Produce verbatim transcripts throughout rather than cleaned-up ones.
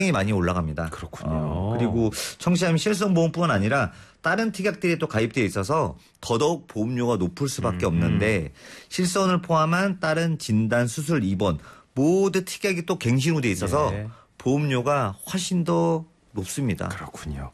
많이 올라갑니다. 그렇군요. 어, 그리고 청취자님 실손보험뿐 아니라 다른 특약들이 또 가입되어 있어서 더더욱 보험료가 높을 수밖에 음, 없는데 음. 실손을 포함한 다른 진단, 수술, 입원 모두 특약이 또 갱신으로 되어 있어서 예. 보험료가 훨씬 더 높습니다. 그렇군요.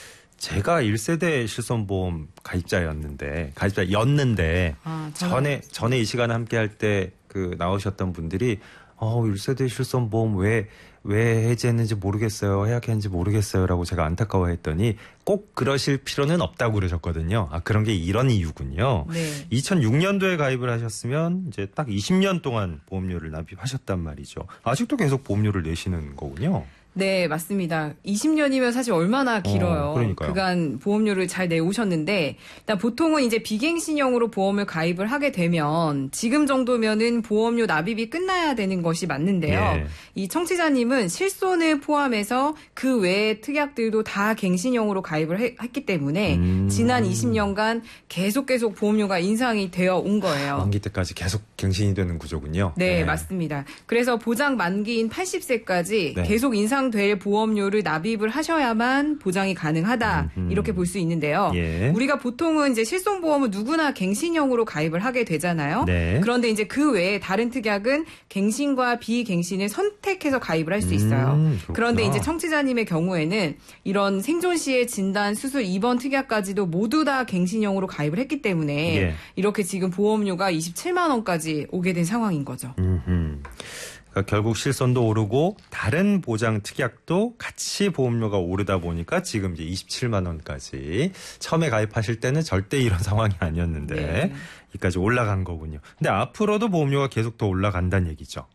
제가 일 세대 실손보험 가입자였는데 가입자였는데 아, 전에 전에 이 시간에 함께 할 때 그 나오셨던 분들이 어, 일 세대 실손보험 왜 왜 해지했는지 모르겠어요. 해약했는지 모르겠어요라고 제가 안타까워했더니 꼭 그러실 필요는 없다고 그러셨거든요. 아, 그런 게 이런 이유군요. 네. 이천육 년도에 가입을 하셨으면 이제 딱 이십 년 동안 보험료를 납입하셨단 말이죠. 아직도 계속 보험료를 내시는 거군요. 네, 맞습니다. 이십 년이면 사실 얼마나 길어요. 어, 그러니까요. 그간 보험료를 잘 내오셨는데 일단 보통은 이제 비갱신형으로 보험을 가입을 하게 되면 지금 정도면은 보험료 납입이 끝나야 되는 것이 맞는데요. 예. 이 청취자님은 실손을 포함해서 그 외의 특약들도 다 갱신형으로 가입을 해, 했기 때문에 음. 지난 이십 년간 계속 계속 보험료가 인상이 되어 온 거예요. 만기 때까지 계속 갱신이 되는 구조군요. 네, 네. 맞습니다. 그래서 보장 만기인 팔십 세까지 네. 계속 인상 될 보험료를 납입을 하셔야만 보장이 가능하다 음흠. 이렇게 볼 수 있는데요. 예. 우리가 보통은 이제 실손보험은 누구나 갱신형으로 가입을 하게 되잖아요. 네. 그런데 이제 그 외에 다른 특약은 갱신과 비갱신을 선택해서 가입을 할 수 있어요. 음, 그런데 이제 청취자님의 경우에는 이런 생존 시의 진단, 수술, 입원 특약까지도 모두 다 갱신형으로 가입을 했기 때문에 예. 이렇게 지금 보험료가 이십칠만 원까지 오게 된 상황인 거죠. 음흠. 그러니까 결국 실손도 오르고 다른 보장 특약도 같이 보험료가 오르다 보니까 지금 이제 이십칠만 원까지 처음에 가입하실 때는 절대 이런 상황이 아니었는데 네. 여기까지 올라간 거군요. 근데 앞으로도 보험료가 계속 더 올라간다는 얘기죠.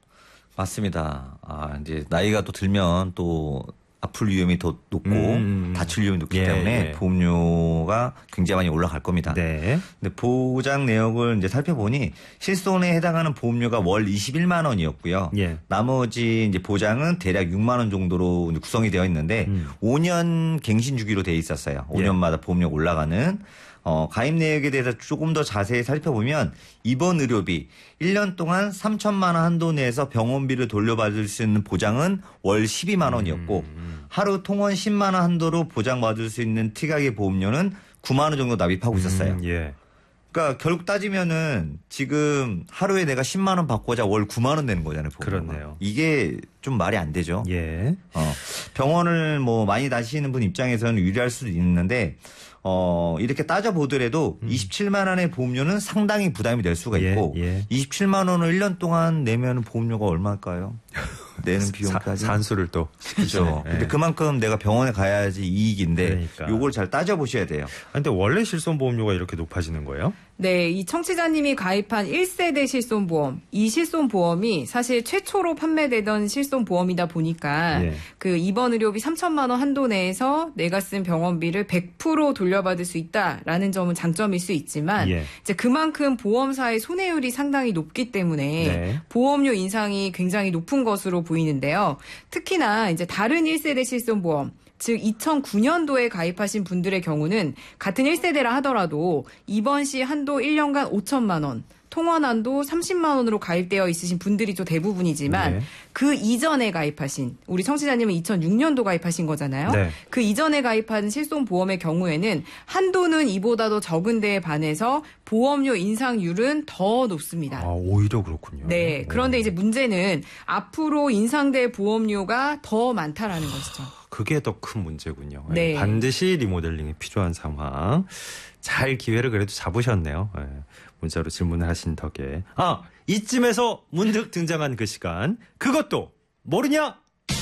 맞습니다. 아, 이제 나이가 또 들면 또 아플 위험이 더 높고 음. 다칠 위험이 높기 예, 때문에 예. 보험료가 굉장히 많이 올라갈 겁니다. 네. 근데 보장 내역을 이제 살펴보니 실손에 해당하는 보험료가 월 이십일만 원이었고요. 예. 나머지 이제 보장은 대략 육만 원 정도로 구성이 되어 있는데 음. 오 년 갱신 주기로 되어 있었어요. 오 년마다 예. 보험료가 올라가는. 어, 가입 내역에 대해서 조금 더 자세히 살펴보면 입원 의료비 일 년 동안 삼천만 원 한도 내에서 병원비를 돌려받을 수 있는 보장은 월 십이만 원이었고 음. 하루 통원 십만 원 한도로 보장받을 수 있는 특약의 보험료는 구만 원 정도 납입하고 있었어요. 음, 예. 그러니까 결국 따지면은 지금 하루에 내가 십만 원 받고자 월 구만 원 내는 거잖아요. 보험료가. 그렇네요. 이게 좀 말이 안 되죠. 예. 어, 병원을 뭐 많이 다니시는 분 입장에서는 유리할 수도 있는데 어, 이렇게 따져보더라도 음. 이십칠만 원의 보험료는 상당히 부담이 될 수가 있고 예, 예. 이십칠만 원을 일 년 동안 내면 보험료가 얼마일까요? 내는 비용까지. 사, 산수를 또. 그렇죠. 네. 근데 그만큼 내가 병원에 가야지 이익인데 그러니까. 요걸 잘 따져보셔야 돼요. 근데 원래 실손보험료가 이렇게 높아지는 거예요? 네. 이 청취자님이 가입한 일 세대 실손보험. 이 실손보험이 사실 최초로 판매되던 실손보험이다 보니까 예. 그 입원 의료비 삼천만 원 한도 내에서 내가 쓴 병원비를 백 퍼센트 돌려받을 수 있다라는 점은 장점일 수 있지만 예. 이제 그만큼 보험사의 손해율이 상당히 높기 때문에 네. 보험료 인상이 굉장히 높은 것으로 보이는데요. 특히나 이제 다른 일 세대 실손보험 즉 이천구 년도에 가입하신 분들의 경우는 같은 일 세대라 하더라도 입원 시 한도 일 년간 오천만 원, 통원 한도 삼십만 원으로 가입되어 있으신 분들이 또 대부분이지만 네. 그 이전에 가입하신 우리 청취자님은 이천육 년도 가입하신 거잖아요. 네. 그 이전에 가입한 실손보험의 경우에는 한도는 이보다 더 적은 데에 반해서 보험료 인상률은 더 높습니다. 아, 오히려 그렇군요. 네. 그런데 이제 문제는 앞으로 인상될 보험료가 더 많다라는 것이죠. 그게 더 큰 문제군요. 네. 반드시 리모델링이 필요한 상황. 잘 기회를 그래도 잡으셨네요. 네. 문자로 질문을 하신 덕에. 아, 이쯤에서 문득 등장한 그 시간. 그것도 모르냐?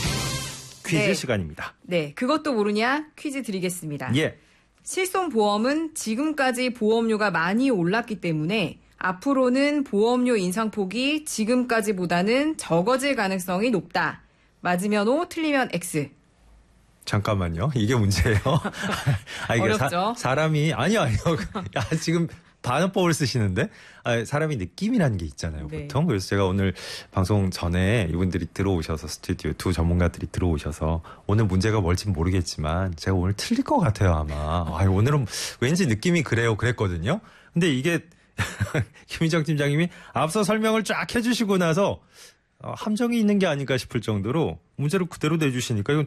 퀴즈 네. 시간입니다. 네, 그것도 모르냐? 퀴즈 드리겠습니다. 예. 실손보험은 지금까지 보험료가 많이 올랐기 때문에 앞으로는 보험료 인상폭이 지금까지보다는 적어질 가능성이 높다. 맞으면 O, 틀리면 X. 잠깐만요. 이게 문제예요. 아, 이게 어렵죠? 사, 사람이 아니요, 아니요. 야, 지금 반어법을 쓰시는데 아, 사람이 느낌이라는 게 있잖아요. 네. 보통. 그래서 제가 오늘 방송 전에 이분들이 들어오셔서 스튜디오 두 전문가들이 들어오셔서 오늘 문제가 뭘지 모르겠지만 제가 오늘 틀릴 것 같아요, 아마. 아, 오늘은 왠지 느낌이 그래요. 그랬거든요. 근데 이게 김희정 팀장님이 앞서 설명을 쫙 해주시고 나서 함정이 있는 게 아닌가 싶을 정도로 문제를 그대로 내주시니까 이건